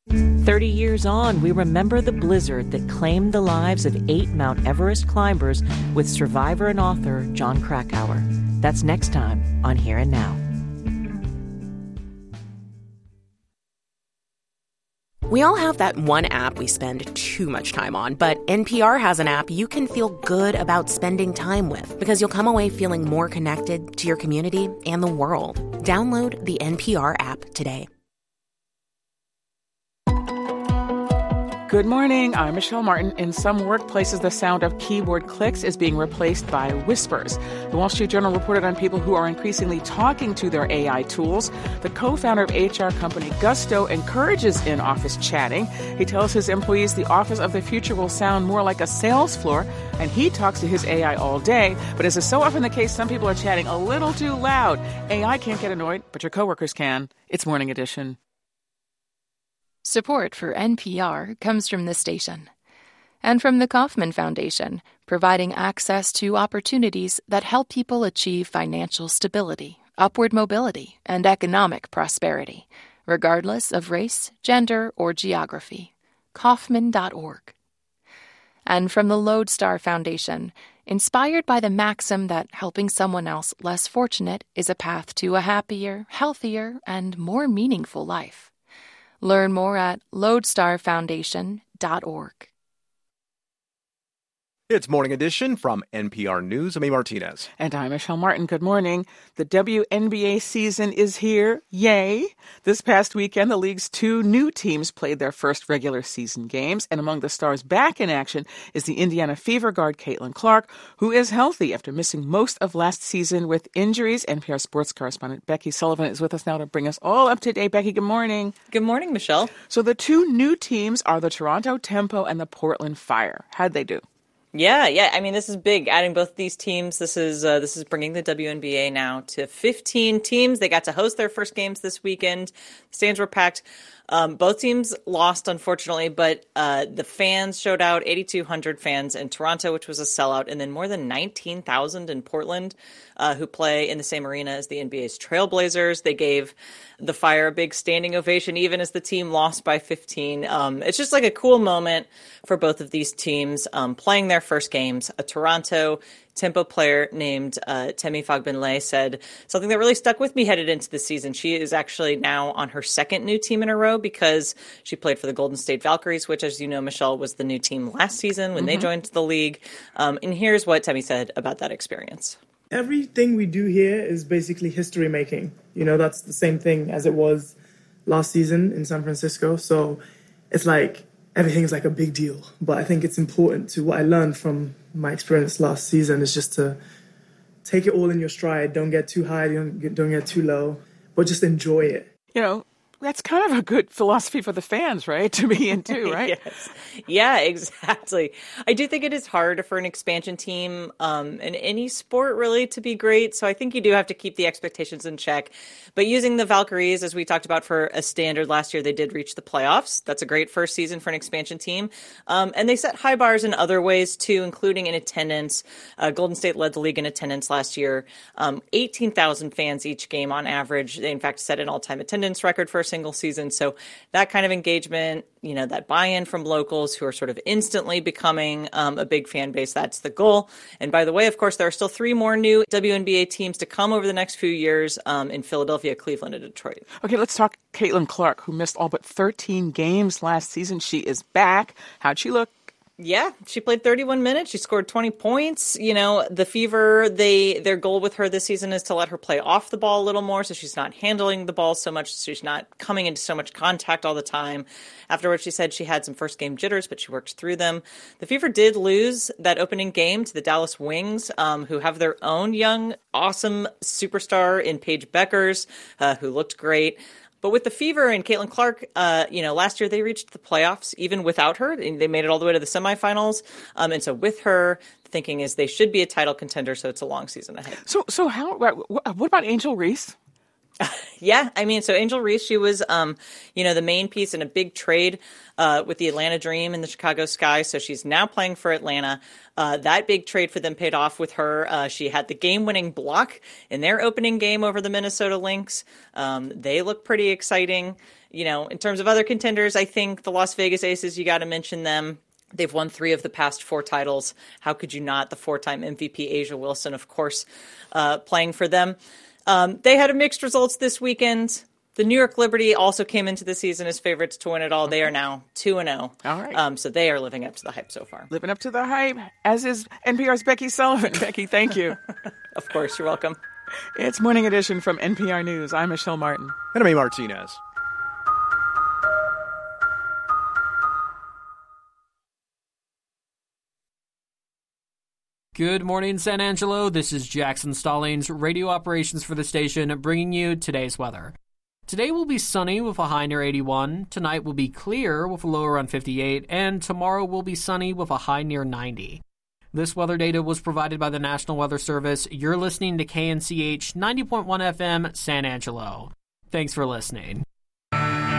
30 years on, we remember the blizzard that claimed the lives of 8 Mount Everest climbers with survivor and author Jon Krakauer. That's next time on Here and Now. We all have that one app we spend too much time on, but NPR has an app you can feel good about spending time with because you'll come away feeling more connected to your community and the world. Download the NPR app today. Good morning. I'm Michelle Martin. In some workplaces, the sound of keyboard clicks is being replaced by whispers. The Wall Street Journal reported on people who are increasingly talking to their AI tools. The co-founder of HR company Gusto encourages in-office chatting. He tells his employees the office of the future will sound more like a sales floor, and he talks to his AI all day. But as is so often the case, some people are chatting a little too loud. AI can't get annoyed, but your coworkers can. It's Morning Edition. Support for NPR comes from this station and from the Kauffman Foundation, providing access to opportunities that help people achieve financial stability, upward mobility, and economic prosperity, regardless of race, gender, or geography. Kauffman.org. And from the Lodestar Foundation, inspired by the maxim that helping someone else less fortunate is a path to a happier, healthier, and more meaningful life. Learn more at lodestarfoundation.org. It's Morning Edition from NPR News. I'm A. Martinez. And I'm Michelle Martin. Good morning. The WNBA season is here. Yay! This past weekend, the league's 2 new teams played their first regular season games. And among the stars back in action is the Indiana Fever guard Caitlin Clark, who is healthy after missing most of last season with injuries. NPR sports correspondent Becky Sullivan is with us now to bring us all up to date. Becky, good morning. Good morning, Michelle. So the 2 new teams are the Toronto Tempo and the Portland Fire. How'd they do? Yeah. I mean, this is big. Adding both these teams, this is bringing the WNBA now to 15 teams. They got to host their first games this weekend. The stands were packed. Both teams lost, unfortunately, but the fans showed out, 8,200 fans in Toronto, which was a sellout, and then more than 19,000 in Portland, who play in the same arena as the NBA's Trailblazers. They gave the Fire a big standing ovation, even as the team lost by 15. It's just like a cool moment for both of these teams playing their first games. A Toronto Tempo player named Temi Fagbinlay said something that really stuck with me headed into the season. She is actually now on her second new team in a row because she played for the Golden State Valkyries, which, as you know, Michelle, was the new team last season when they joined the league. And here's what Temi said about that experience. Everything we do here is basically history making. You know, that's the same thing as it was last season in San Francisco. So it's like everything is like a big deal. But I think it's important to what I learned from my experience last season is just to take it all in your stride. Don't get too high, don't get too low, but just enjoy it. You know, that's kind of a good philosophy for the fans, right? To be into, right? Yes. Yeah, exactly. I do think it is hard for an expansion team in any sport really to be great. So I think you do have to keep the expectations in check. But using the Valkyries, as we talked about for a standard last year, they did reach the playoffs. That's a great first season for an expansion team. And they set high bars in other ways too, including in attendance. Golden State led the league in attendance last year. 18,000 fans each game on average. They in fact set an all-time attendance record for a single season. So that kind of engagement, you know, that buy-in from locals who are sort of instantly becoming a big fan base, that's the goal. And by the way, of course, there are still 3 more new WNBA teams to come over the next few years in Philadelphia, Cleveland, and Detroit. Okay, let's talk Caitlin Clark, who missed all but 13 games last season. She is back. How'd she look? Yeah, she played 31 minutes. She scored 20 points. You know, the Fever, their goal with her this season is to let her play off the ball a little more so she's not handling the ball so much, so she's not coming into so much contact all the time. Afterwards, she said she had some first game jitters, but she worked through them. The Fever did lose that opening game to the Dallas Wings, who have their own young, awesome superstar in Paige Beckers, who looked great. But with the Fever and Caitlin Clark, last year they reached the playoffs even without her. They made it all the way to the semifinals. And so with her, the thinking is they should be a title contender, so it's a long season ahead. So what about Angel Reese? Yeah, I mean, so Angel Reese, she was, the main piece in a big trade with the Atlanta Dream and the Chicago Sky. So she's now playing for Atlanta. That big trade for them paid off with her. She had the game-winning block in their opening game over the Minnesota Lynx. They look pretty exciting. In terms of other contenders, I think the Las Vegas Aces, you got to mention them. They've won 3 of the past 4 titles. How could you not? The 4-time MVP A'ja Wilson, of course, playing for them. They had mixed results this weekend. The New York Liberty also came into the season as favorites to win it all. They are now 2-0. All right. So they are living up to the hype so far. Living up to the hype, as is NPR's Becky Sullivan. Becky, thank you. Of course, you're welcome. It's Morning Edition from NPR News. I'm Michelle Martin. And I'm A. Martinez. Good morning, San Angelo. This is Jackson Stallings, radio operations for the station, bringing you today's weather. Today will be sunny with a high near 81. Tonight will be clear with a low around 58. And tomorrow will be sunny with a high near 90. This weather data was provided by the National Weather Service. You're listening to KNCH 90.1 FM, San Angelo. Thanks for listening.